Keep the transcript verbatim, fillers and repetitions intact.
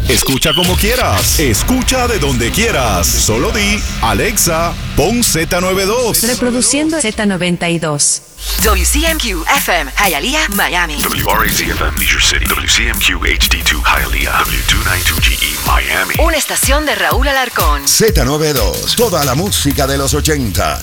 Escucha como quieras. Escucha de donde quieras. Solo di, Alexa, pon Z noventa y dos. Reproduciendo Z noventa y dos. W C M Q F M, Hialeah, Miami. W R A Z F M, Leisure City. W C M Q H D dos, Hialeah. W doscientos noventa y dos G E, Miami. Una estación de Raúl Alarcón. Z noventa y dos. Toda la música de los ochenta,